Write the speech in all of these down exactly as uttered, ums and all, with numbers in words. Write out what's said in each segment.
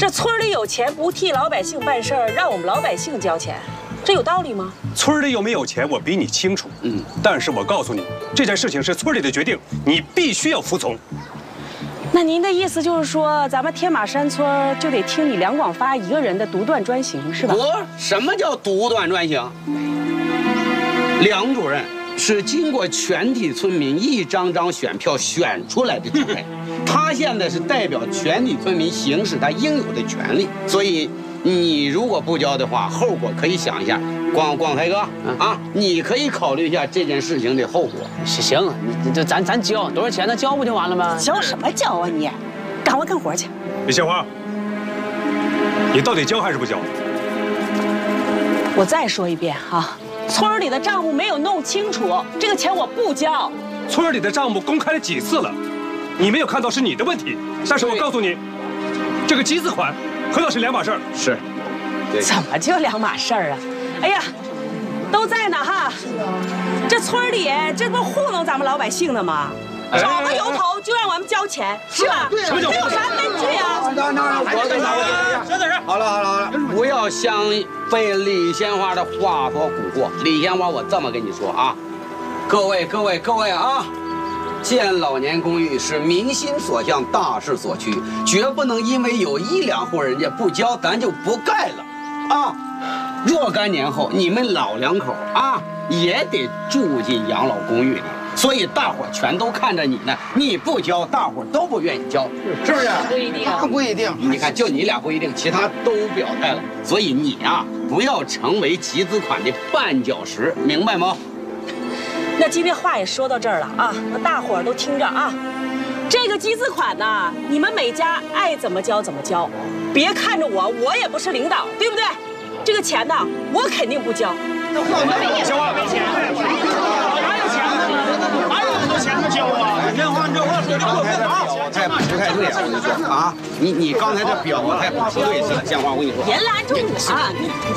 这村里有钱不替老百姓办事儿，让我们老百姓交钱，这有道理吗？ 村里有没有钱，我比你清楚。嗯，但是我告诉你，这件事情是村里的决定，你必须要服从。 那您的意思就是说，咱们天马山村就得听你梁广发一个人的独断专行，是吧？ 不，什么叫独断专行？梁主任是经过全体村民一张张选票选出来的主任，他现在是代表全体村民行使他应有的权利，所以你如果不交的话，后果可以想一下。广广才哥啊，你可以考虑一下这件事情的后果。 行，你这咱咱交多少钱？那交不就完了吗？ 交什么交啊你？赶快干活去！ 李鲜花，你到底交还是不交？ 我再说一遍啊，村里的账目没有弄清楚，这个钱我不交。 村里的账目公开了几次了，你没有看到是你的问题。但是我告诉你，这个集资款合到是两码事儿。 是， 怎么就两码事儿啊？哎呀，都在呢哈！这村里这不糊弄咱们老百姓的吗？找个由头就让我们交钱，是吧？ 什么叫？ 这有啥根据啊？ 等等，我跟你说，好了好了好了，不要想被李鲜花的话所蛊惑。李鲜花，我这么跟你说啊，各位各位各位啊，建老年公寓是民心所向，大势所趋，绝不能因为有一两户人家不交，咱就不盖了啊！若干年后，你们老两口啊也得住进养老公寓里。所以大伙全都看着你呢，你不交，大伙都不愿意交，是不是？ 不一定， 那不一定。 你看，就你俩不一定，其他都表态了。所以你啊，不要成为集资款的绊脚石，明白吗？ 那今天话也说到这儿了啊，那大伙儿都听着啊，这个集资款呢，你们每家爱怎么交怎么交，别看着我，我也不是领导，对不对？这个钱呢，我肯定不交。 我们没钱，没钱，哪有钱呢？哪有那么多钱能交啊？这话这话说的过分啊！ 表态不太对啊，我跟你说啊，你你刚才这表态不对，是鲜花，我跟你说。 别拦住我啊！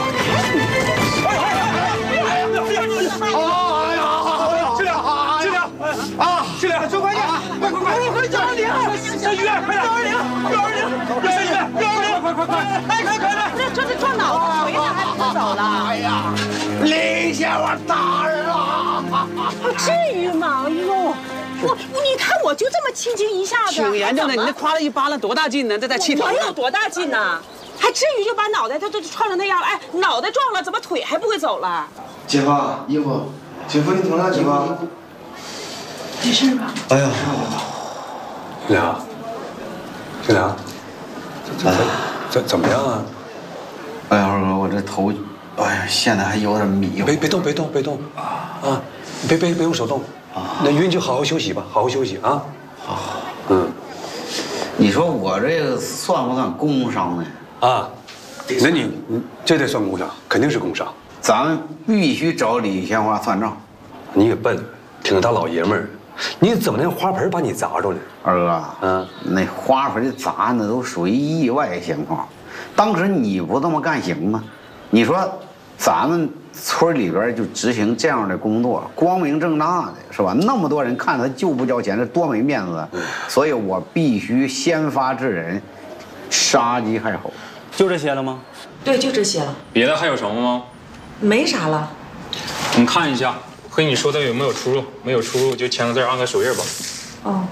哎呀，这俩，这俩啊，这俩，最快点，快快快，快叫二零，叫医院，快点，幺二零，幺二零，幺二零，幺二零，快快快，哎，快快快， 这这是撞脑子回来还不走了？ 哎呀，李鲜花大人啊！ 不至于嘛！哎呦，我你看我就这么轻轻一下子， 挺严重的，你那夸了一巴掌多大劲呢？这在气头。 我有多大劲呢？还至于就把脑袋他都撞成那样？哎，脑袋撞了，怎么腿还不会走了？ 姐夫，姨夫，姐夫你疼了，姐夫。 没事吧？ 哎呀， 新良，新良，怎怎怎么样啊？ 哎呀，二哥，我这头，哎呀，现在还有点迷糊。 别别动，别动，别动啊！别别别用手动啊！那晕就好好休息吧，好好休息啊。好，嗯。 你说我这个算不算工伤呢？ 啊，那你你这得算工伤，肯定是工伤。 咱们必须找李鲜花算账。 你也笨，挺个大老爷们儿，你怎么那花盆把你砸着了？ 二哥， 嗯， 那花盆砸那都属于意外情况，当时你不这么干行吗？你说，咱们村里边就执行这样的工作，光明正大的是吧？那么多人看他就不交钱，这多没面子！所以我必须先发制人，杀鸡害猴。 就这些了吗？ 对，就这些了， 别的还有什么吗？ 没啥了。 你看一下，和你说的有没有出入？没有出入就签个字，按个手印吧。 哦，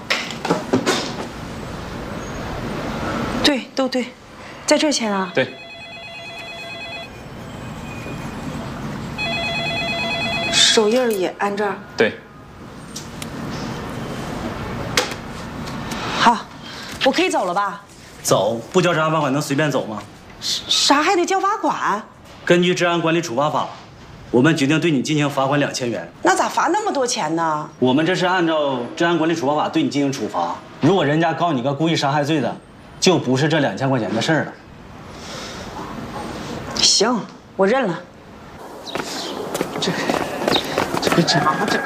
对，都对，在这儿签啊。 对。 手印也按这儿。 对。 好，我可以走了吧？ 走，不交治安罚款能随便走吗？ 啥还得交罚款？ 根据《治安管理处罚法》，我们决定对你进行罚款两千元。 那咋罚那么多钱呢？ 我们这是按照《治安管理处罚法》对你进行处罚。如果人家告你个故意伤害罪的，就不是这两千块钱的事儿了。 行，我认了。 这这个咋整？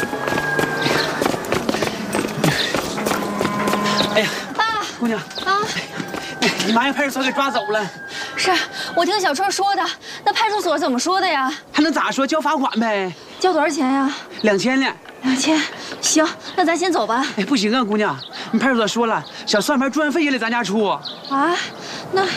哎呀， 爸， 姑娘啊，你妈让派出所给抓走了。 是我听小春说的，那派出所怎么说的呀？ 还能咋说？交罚款呗。 交多少钱呀？ 两千呢。 两千，行，那咱先走吧。 哎，不行啊，姑娘，你派出所说了，小算盘住院费也得咱家出。 啊，那。